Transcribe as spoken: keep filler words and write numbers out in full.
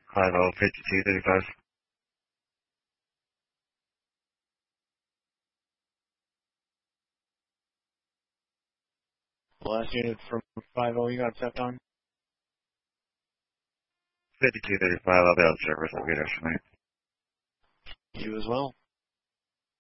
five oh fifty-two thirty-five. Last unit from five oh, you got stepped on? fifty-two thirty-five, I'll be out of service. Have a good afternoon. You as well.